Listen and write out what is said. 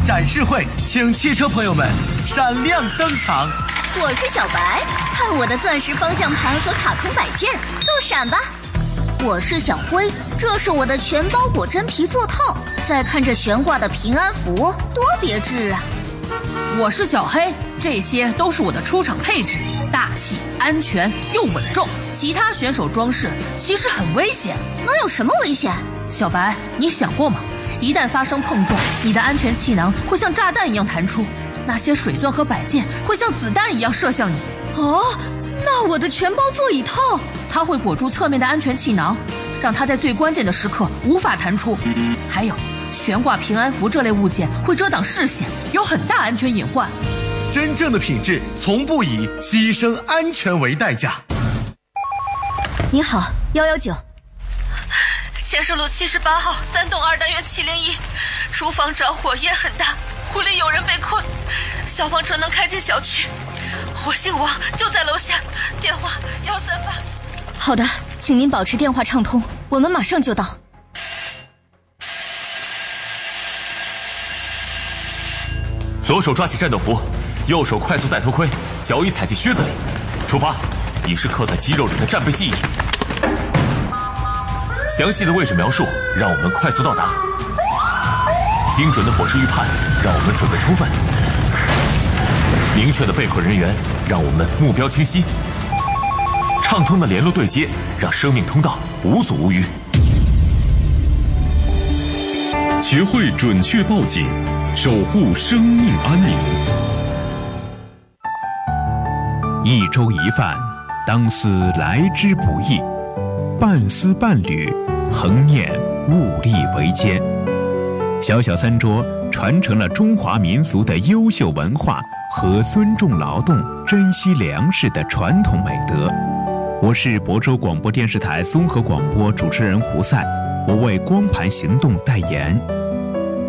展示会，请汽车朋友们闪亮登场。 我是小白，看我的钻石方向盘和卡通摆件，够闪吧？我是小灰，这是我的全包裹真皮座套，再看这悬挂的平安符，多别致啊！ 我是小黑，这些都是我的出场配置，大气、安全又稳重。其他选手装饰其实很危险， 能有什么危险？ 小白，你想过吗？一旦发生碰撞，你的安全气囊会像炸弹一样弹出，那些水钻和摆件会像子弹一样射向你。 哦，那我的全包座椅套， 它会裹住侧面的安全气囊，让它在最关键的时刻无法弹出。还有，悬挂平安符这类物件会遮挡视线，有很大安全隐患。 真正的品质从不以牺牲安全为代价。 你好，119。 建设路78号3栋2单元701，厨房着火，烟很大，屋里有人被困，消防车能开进小区。我姓王，就在楼下，电话138。 好的，请您保持电话畅通，我们马上就到。 左手抓起战斗服，右手快速戴头盔，脚已踩进靴子里。出发，已是刻在肌肉里的战备记忆。详细的位置描述让我们快速到达，精准的伙食预判让我们准备充分，明确的被困人员让我们目标清晰，畅通的联络对接让生命通道无阻无虞。 学会准确报警，守护生命安宁。 一粥一饭，当思来之不易；半丝半缕，恒念物力维艰。小小三桌传承了中华民族的优秀文化和尊重劳动、珍惜粮食的传统美德。我是亳州广播电视台综合广播主持人胡赛，我为光盘行动代言。